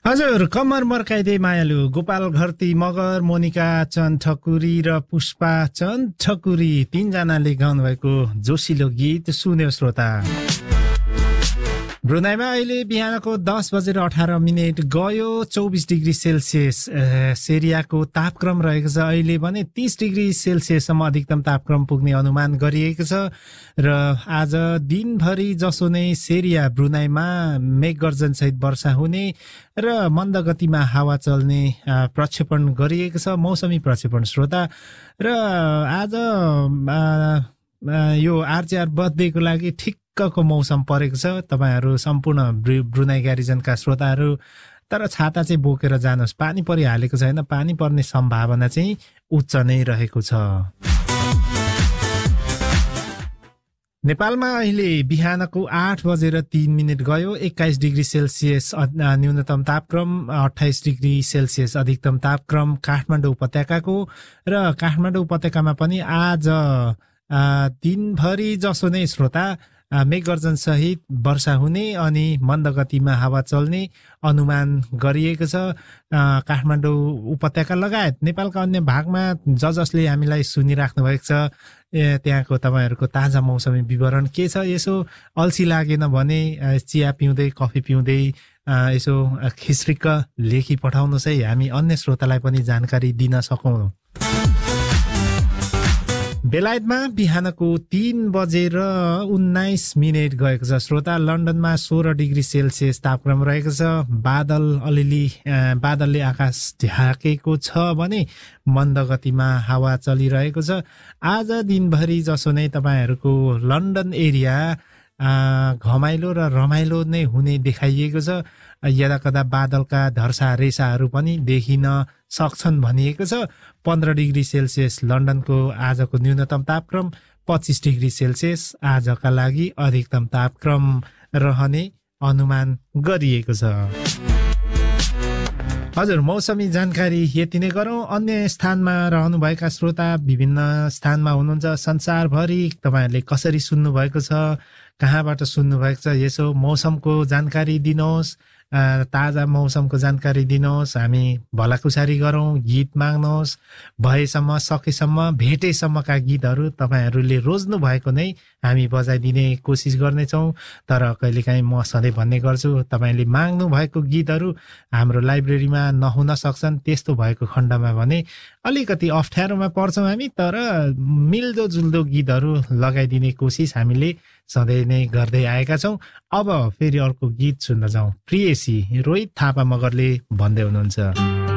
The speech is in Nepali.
हजुर, कम्मर मर्काइदे मायालु गोपाल घरती मगर मोनिका चन्द ठकुरी र पुष्पा चन्द ठकुरी तीनजनाले गाउनुभएको जोसिलो गीत सुन्यो श्रोता। ब्रुनाईमा अहिले बिहानको 10:18 गयो। 24 डिग्री सेल्सियस सेरियाको तापक्रम रहेको छ। अहिले भने 30 डिग्री सेल्सियससम्म अधिकतम तापक्रम पुग्ने अनुमान गरिएको छ र आज दिनभरि जसो नै सेरिया ब्रुनाईमा मेघगर्जन सहित वर्षा हुने र मन्द गतिमा हावा चल्ने प्रक्षेपण गरिएको छ, मौसमी प्रक्षेपण श्रोता। र आज यो आरजेआर बर्थडेको लागि ठिक्कको मौसम परेको छ। तपाईहरू सम्पूर्ण ब्रुनाई ग्यारिजनका श्रोताहरू तर छाता चाहिँ बोकेर जानुहोस्, पानी परिहालेको छैन, पानी पर्ने सम्भावना चाहिँ उच्च नै रहेको छ। नेपालमा अहिले बिहानको 8:03 गयो। 21 डिग्री सेल्सियस न्यूनतम तापक्रम, 28 डिग्री सेल्सियस अधिकतम तापक्रम काठमाडौँ उपत्यकाको। र काठमाडौँ उपत्यकामा पनि आज दिनभरि जसो नै श्रोता मेघगर्जन सहित वर्षा हुने अनि मन्द गतिमा हावा चल्ने अनुमान गरिएको छ। काठमाडौँ उपत्यका लगायत नेपालका अन्य भागमा जसले हामीलाई सुनिराख्नु भएको छ त्यहाँको तपाईँहरूको ताजा मौसमी विवरण के छ, यसो अल्छी लागेन भने चिया पिउँदै कफी पिउँदै यसो खिस्रिक्क लेखी पठाउनुहोस् है, हामी अन्य श्रोतालाई पनि जानकारी दिन सकौँ। बेलायतमा बिहानको 3:19 गएको छ श्रोता। लन्डनमा 16 डिग्री सेल्सियस तापक्रम रहेको छ। बादलले आकाश ढाकेको छ भने मन्द गतिमा हावा चलिरहेको छ। आज दिनभरि जसो नै तपाईँहरूको लन्डन एरिया घमाइलो र रमाइलो नै हुने देखाइएको छ। यदाकदा बादलका धर्सा रेसाहरू पनि देखिन सक्छन् भनिएको छ। 15 डिग्री सेल्सियस लन्डनको आजको न्यूनतम तापक्रम, 25 डिग्री सेल्सियस आजका लागि अधिकतम तापक्रम रहने अनुमान गरिएको छ। हजुर, मौसमी जानकारी यति नै गरौँ। अन्य स्थानमा रहनुभएका श्रोता विभिन्न स्थानमा हुनुहुन्छ संसारभरि, तपाईँहरूले कसरी सुन्नुभएको छ, कहाँबाट सुन्नुभएको छ, यसो मौसमको जानकारी दिनुहोस्, ताजा मौसमको जानकारी दिनुहोस्। हामी भलाकुसारी गरौँ, गीत माग्नुहोस्, भएसम्म सकेसम्म भेटेसम्मका गीतहरू तपाईँहरूले रोज्नु भएको नै हामी बजाइदिने कोसिस गर्नेछौँ। तर कहिलेकाहीँ म सधैँ भन्ने गर्छु, तपाईँले माग्नु भएको गीतहरू हाम्रो लाइब्रेरीमा नहुन सक्छन्। त्यस्तो भएको खण्डमा भने अलिकति अप्ठ्यारोमा पर्छौँ हामी, तर मिल्दोजुल्दो गीतहरू लगाइदिने कोसिस हामीले सधैँ नै गर्दै आएका छौँ। अब फेरि अर्को गीत सुन्न जाउँ। प्रियसी रोहित थापा मगरले भन्दै हुनुहुन्छ।